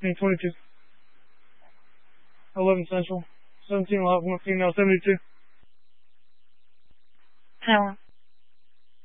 1622. 11 Central. 17 Lot, 1 female, 72. Tower.